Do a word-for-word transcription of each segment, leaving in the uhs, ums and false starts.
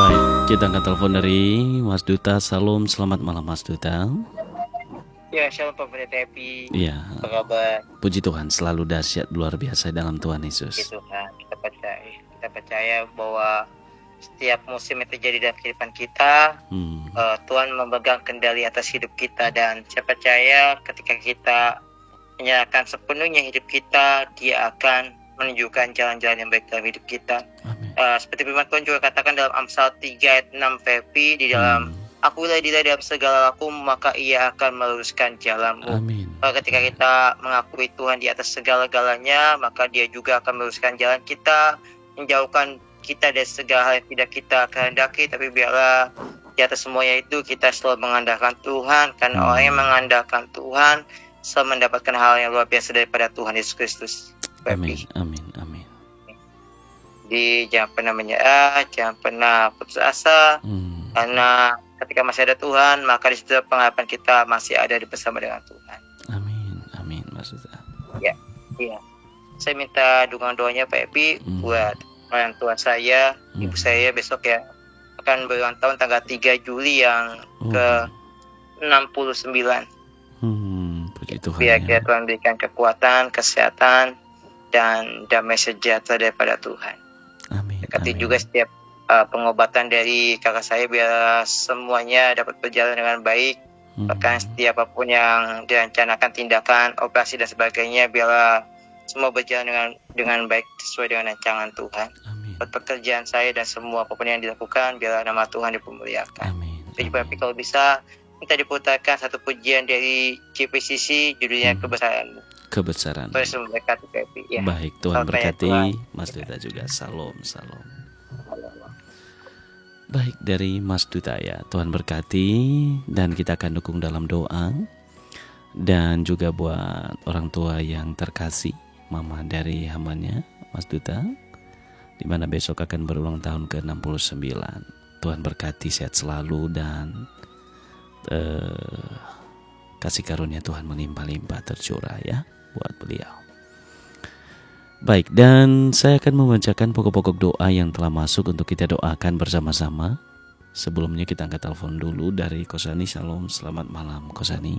Baik, kita angkat telepon dari Mas Duta. Salam, selamat malam Mas Duta. Ya, shalom Pak Pendeta Happy. Ya, Apa kabar? puji Tuhan, selalu dahsyat luar biasa dalam Tuhan Yesus. Puji Tuhan, kita percaya, kita percaya bahwa setiap musim yang terjadi dalam kehidupan kita, hmm. uh, Tuhan memegang kendali atas hidup kita, dan saya percaya ketika kita menyerahkan sepenuhnya hidup kita, Dia akan menunjukkan jalan-jalan yang baik dalam hidup kita. Uh, seperti firman Tuhan juga katakan dalam Amsal tiga ayat enam Happy di dalam hmm. Akulah dia dalam segala laku, maka ia akan meluruskan jalanmu. Amin. Ketika kita mengakui Tuhan di atas segala-galanya, maka Dia juga akan meluruskan jalan kita, menjauhkan kita dari segala hal yang tidak kita kehendaki. Tapi biarlah di atas semuanya itu kita selalu mengandalkan Tuhan, karena hmm. orang yang mengandalkan Tuhan selalu mendapatkan hal yang luar biasa daripada Tuhan Yesus Kristus. Amin, amin, amin. Jadi jangan pernah menyerah, jangan pernah putus asa, hmm. karena ketika masih ada Tuhan, maka di situ pengharapan kita masih ada di bersama dengan Tuhan. Amin, amin, maksudnya. Ya, iya. Saya minta dukungan doanya Pak Epi hmm. buat orang tua saya, hmm. ibu saya besok ya akan berulang tahun tanggal tiga Juli yang oh. ke enam puluh sembilan. Hmm, puji Tuhan. Biar ya. Tuhan berikan kekuatan, kesehatan, dan damai sejahtera daripada Tuhan. Amin. Dekati amin. juga setiap Uh, pengobatan dari kakak saya biar semuanya dapat berjalan dengan baik. Hmm. Bahkan setiap apapun yang direncanakan, tindakan, operasi dan sebagainya, biarlah semua berjalan dengan dengan baik sesuai dengan rancangan Tuhan. Amin. Buat pekerjaan saya dan semua apapun yang dilakukan, biarlah nama Tuhan dipermuliakan. Amin. Jadi Bapak kalau bisa minta diputarkan satu pujian dari J P C C, judulnya hmm. Kebesaranmu. Kebesaran. Terus memberkati Bapak. Ya. Baik, Tuhan Sampai berkati. Tuhan. Mas Duta juga salam, salam. Baik, dari Mas Duta ya, Tuhan berkati, dan kita akan dukung dalam doa. Dan juga buat orang tua yang terkasih, mama dari hambanya, Mas Duta, dimana besok akan berulang tahun ke enam puluh sembilan. Tuhan berkati, sehat selalu, dan eh, kasih karunia Tuhan melimpah-limpah tercurah ya buat beliau. Baik, dan saya akan membacakan pokok-pokok doa yang telah masuk untuk kita doakan bersama-sama. Sebelumnya kita angkat telepon dulu dari Kosani. Shalom, selamat malam Kosani.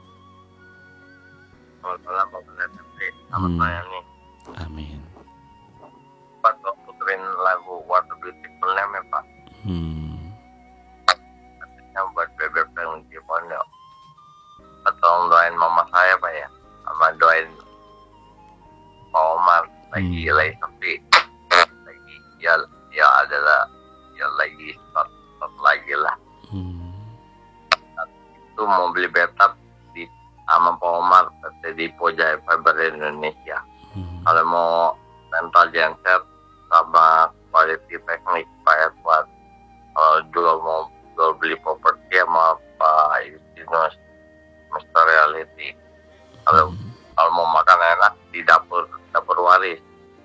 Selamat malam Pak Pendeta. Selamat malam nih. Amin. Pak, Pak puterin lagu What a Beautiful Name ya Pak. Hmm. Yang buat bebek yang di pondok. Atau doain mama saya Pak ya. Sama doain Pak Omar lagi hmm. lagi tapi lagi ya ya adalah ya lagi start, start lagi lah. Hmm. Itu mau beli betap di sama Pak Omar di Pojai Fiber Indonesia. Hmm. Kalau mau mental genset sama quality teknik Pak Edward. Kalau jual mau jual beli properti sama Pak Justinus Mister Reality. Kalau hmm. kalau mau makan enak di dapur dapur waris.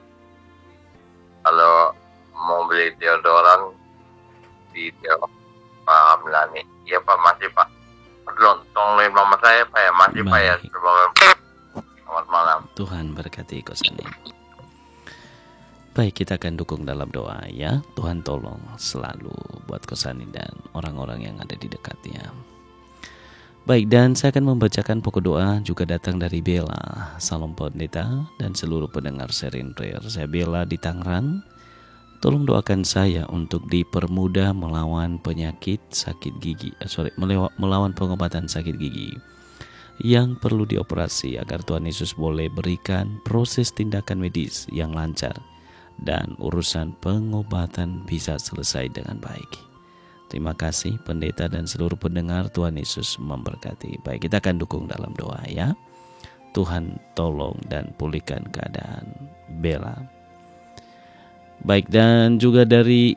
Kalau mau beli deodoran di Pak Hamlani. Iya Pak, masih Pak. Belum, tolongin mama saya Pak ya, masih Pak ya. Selamat malam. Tuhan berkati Kosani. Baik, kita akan dukung dalam doa ya. Tuhan tolong selalu buat Kosani dan orang-orang yang ada di dekatnya. Baik, dan saya akan membacakan pokok doa juga datang dari Bella. Salam Pendeta dan seluruh pendengar Serene Prayer. Saya Bella di Tangerang. Tolong doakan saya untuk dipermudah melawan penyakit sakit gigi. Eh, sorry, melawan pengobatan sakit gigi yang perlu dioperasi agar Tuhan Yesus boleh berikan proses tindakan medis yang lancar dan urusan pengobatan bisa selesai dengan baik. Terima kasih pendeta dan seluruh pendengar. Tuhan Yesus memberkati. Baik, kita akan dukung dalam doa ya. Tuhan tolong dan pulihkan keadaan Bella. Baik, dan juga dari